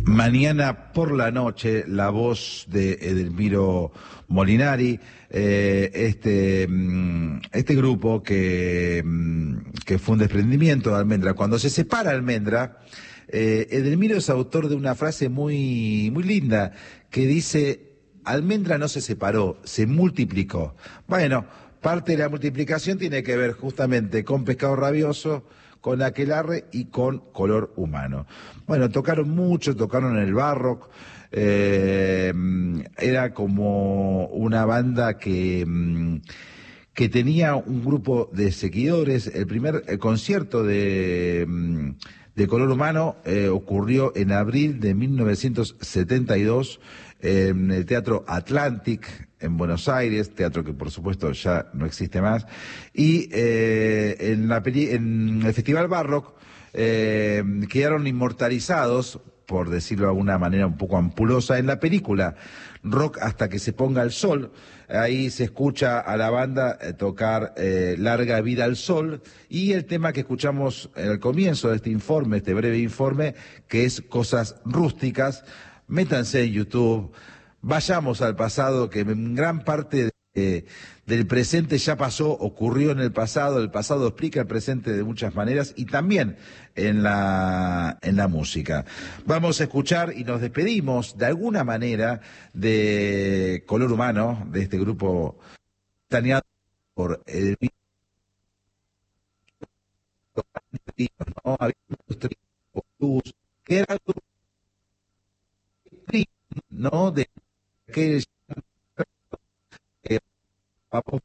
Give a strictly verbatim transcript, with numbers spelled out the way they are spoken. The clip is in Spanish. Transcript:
Mañana por la noche, la voz de Edelmiro Molinari, eh, este, este grupo que, que fue un desprendimiento de Almendra. Cuando se separa Almendra, eh, Edelmiro es autor de una frase muy, muy linda que dice: Almendra no se separó, se multiplicó. Bueno, parte de la multiplicación tiene que ver justamente con Pescado Rabioso, con Aquelarre y con Color Humano. Bueno, tocaron mucho, tocaron en el Barrock, eh, era como una banda que, que tenía un grupo de seguidores. El primer el concierto de, de Color Humano eh, ocurrió en abril de mil novecientos setenta y dos en el Teatro Atlantic, en Buenos Aires, teatro que por supuesto ya no existe más, y eh, en, la peli en el Festival Barrock eh, quedaron inmortalizados, por decirlo de alguna manera un poco ampulosa, en la película Rock hasta que se ponga el sol. Ahí se escucha a la banda eh, tocar eh, Larga Vida al Sol, y el tema que escuchamos al comienzo de este informe, este breve informe, que es Cosas Rústicas. Métanse en YouTube, vayamos al pasado, que en gran parte de, del presente ya pasó, ocurrió en el pasado, el pasado explica el presente de muchas maneras, y también en la, en la música. Vamos a escuchar y nos despedimos de alguna manera de Color Humano, de este grupo taneado por Edelmiro, ¿no? Había muchos tríos, que era algo